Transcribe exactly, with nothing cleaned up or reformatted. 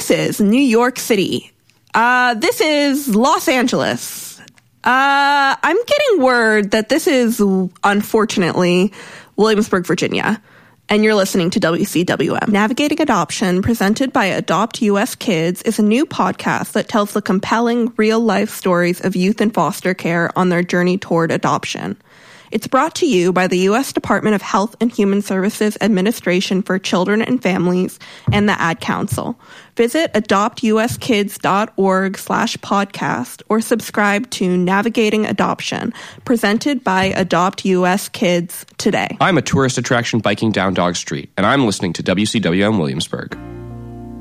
This is New York City. Uh, this is Los Angeles. Uh, I'm getting word that this is, unfortunately, Williamsburg, Virginia. And you're listening to W C W M. Navigating Adoption, presented by Adopt U S Kids, is a new podcast that tells the compelling, real-life stories of youth in foster care on their journey toward adoption. It's brought to you by the U S Department of Health and Human Services Administration for Children and Families and the Ad Council. Visit adoptuskids.org slash podcast or subscribe to Navigating Adoption, presented by Adopt U S Kids today. I'm a tourist attraction biking down Dog Street, and I'm listening to W C W M Williamsburg.